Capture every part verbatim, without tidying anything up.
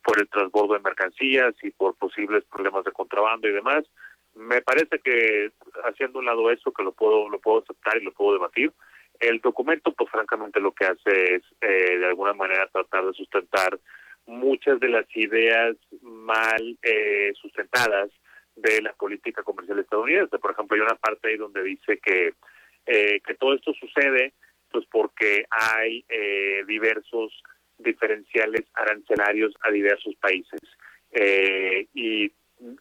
por el transbordo de mercancías y por posibles problemas de contrabando y demás. Me parece que haciendo un lado eso, que lo puedo lo puedo aceptar y lo puedo debatir, el documento pues francamente lo que hace es eh, de alguna manera tratar de sustentar muchas de las ideas mal eh, sustentadas de la política comercial estadounidense. Por ejemplo, hay una parte ahí donde dice que eh, que todo esto sucede pues porque hay eh, diversos diferenciales arancelarios a diversos países, eh, y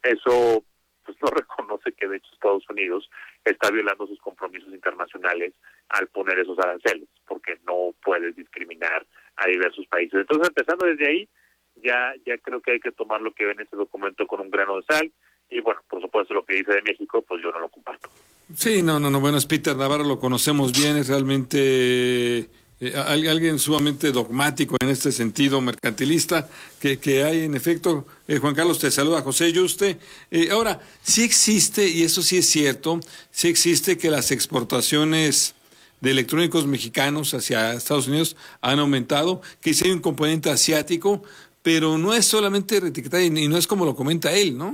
eso pues no reconoce que de hecho Estados Unidos está violando sus compromisos internacionales al poner esos aranceles, porque no puedes discriminar a diversos países. Entonces, empezando desde ahí, ya ya creo que hay que tomar lo que ve en este documento con un grano de sal, y bueno, por supuesto lo que dice de México, pues yo no lo comparto. Sí, no, no, no, bueno, es Peter Navarro, lo conocemos bien, es realmente eh, alguien sumamente dogmático en este sentido mercantilista que, que hay en efecto. eh, Juan Carlos, te saluda José Yuste. Eh, ahora, sí existe, y eso sí es cierto, sí existe que las exportaciones de electrónicos mexicanos hacia Estados Unidos han aumentado, que sí hay un componente asiático, pero no es solamente reetiquetar y no es como lo comenta él, ¿no?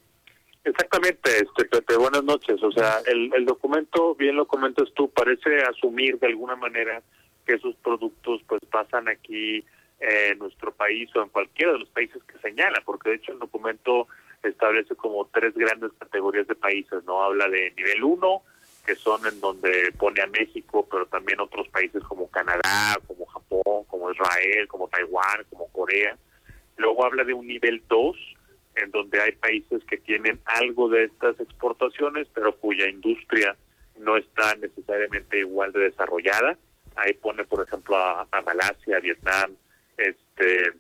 Exactamente, este, Pepe, buenas noches. O sea, el, el documento, bien lo comentas tú, parece asumir de alguna manera que esos productos pues pasan aquí eh, en nuestro país o en cualquiera de los países que señala, porque de hecho el documento establece como tres grandes categorías de países, ¿no? Habla de nivel uno, que son en donde pone a México, pero también otros países como Canadá, como Japón, como Israel, como Taiwán, como Corea. Luego habla de un nivel dos, en donde hay países que tienen algo de estas exportaciones, pero cuya industria no está necesariamente igual de desarrollada. Ahí pone, por ejemplo, a, a Malasia, a Vietnam, este,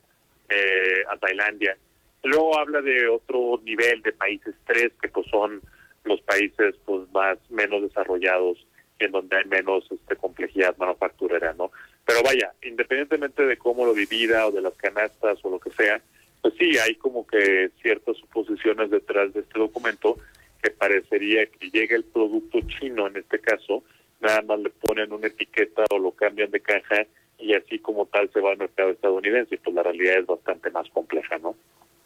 eh, a Tailandia. Luego habla de otro nivel de países tres, que pues son los países pues más menos desarrollados, en donde hay menos este, complejidad manufacturera, ¿no? Pero vaya, independientemente de cómo lo divida o de las canastas o lo que sea, pues sí, hay como que ciertas suposiciones detrás de este documento que parecería que llega el producto chino, en este caso, nada más le ponen una etiqueta o lo cambian de caja y así como tal se va al mercado estadounidense, y pues la realidad es bastante más compleja, ¿no?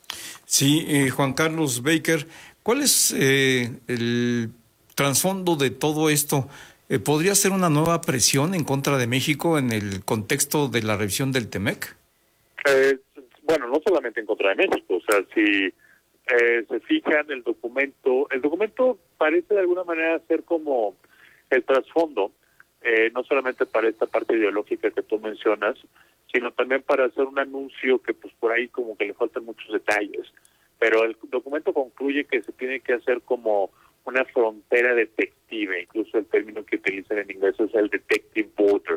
Sí, eh, Juan Carlos Baker, ¿cuál es eh, el trasfondo de todo esto? Eh, ¿Podría ser una nueva presión en contra de México en el contexto de la revisión del TEMEC? Eh, bueno, no solamente en contra de México, o sea, si eh, se fijan el documento, el documento parece de alguna manera ser como el trasfondo, eh, no solamente para esta parte ideológica que tú mencionas, sino también para hacer un anuncio que pues por ahí como que le faltan muchos detalles, pero el documento concluye que se tiene que hacer como una frontera detective, incluso el término que utilizan en inglés es el detective border,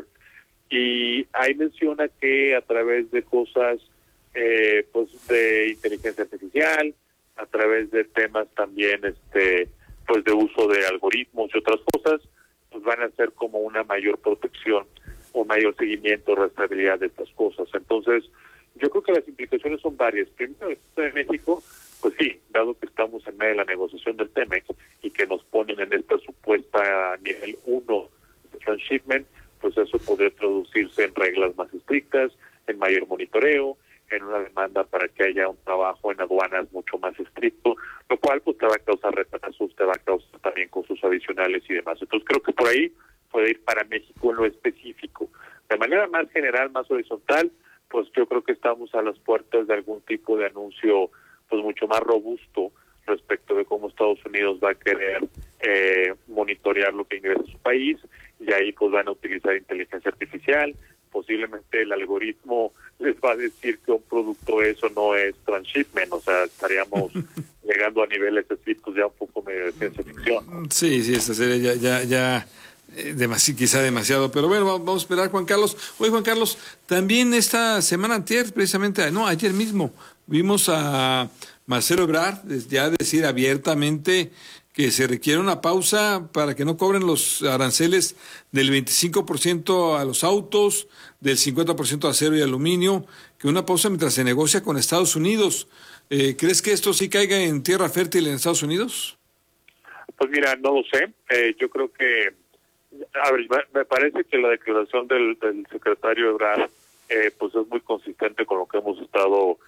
y ahí menciona que a través de cosas eh, pues de inteligencia artificial, a través de temas también este pues de uso de algoritmos y otras cosas, pues van a ser como una mayor protección, un mayor seguimiento, rastreabilidad de estas cosas. Entonces, yo creo que las implicaciones son varias. Primero, en México, pues sí, dado que estamos en medio de la negociación del TEMEC y que nos ponen en esta supuesta nivel uno de transshipment, pues eso podría traducirse en reglas más estrictas, en mayor monitoreo, en una demanda para que haya un trabajo en aduanas mucho más estricto, lo cual pues te va a causar retrasos, te va a causar también costos adicionales y demás. Entonces creo que por ahí puede ir para México en lo específico. De manera más general, más horizontal, pues yo creo que estamos a las puertas de algún tipo de anuncio pues mucho más robusto respecto de cómo Estados Unidos va a querer eh, monitorear lo que ingresa a su país, y ahí pues van a utilizar inteligencia artificial, posiblemente el algoritmo les va a decir que un producto es o no es transshipment, o sea, estaríamos llegando a niveles así, pues ya un poco medio de ciencia ficción, ¿no? Sí, sí, esta sería ya, ya, ya eh, demasi, quizá demasiado, pero bueno, vamos, vamos a esperar, Juan Carlos. Oye, Juan Carlos, también esta semana antier, precisamente, no, ayer mismo, vimos a Marcelo Ebrard ya decir abiertamente que se requiere una pausa para que no cobren los aranceles del veinticinco por ciento a los autos, del cincuenta por ciento a acero y aluminio, que una pausa mientras se negocia con Estados Unidos. Eh, ¿Crees que esto sí caiga en tierra fértil en Estados Unidos? Pues mira, no lo sé. Eh, yo creo que, a ver, me parece que la declaración del, del secretario Ebrard eh, pues es muy consistente con lo que hemos estado